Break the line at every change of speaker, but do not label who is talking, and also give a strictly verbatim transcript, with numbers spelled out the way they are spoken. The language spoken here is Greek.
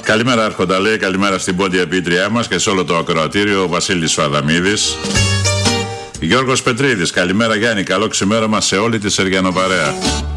Καλημέρα Άρχοντα, λέει, καλημέρα στην πόντια επίτριά μας και σε όλο το ακροατήριο, ο Βασίλης Φαδαμίδης. Γιώργος Πετρίδης, καλημέρα Γιάννη, καλό ξημέρωμα σε όλη τη Σεριανοπαρέα.